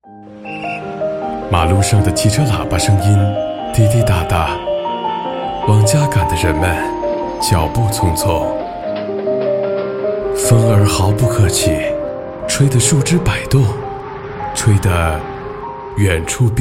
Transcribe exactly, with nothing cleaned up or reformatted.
马路上的汽车喇叭声音滴滴答答，往家赶的人们脚步匆匆。风儿毫不客气，吹得树枝摆动，吹得远处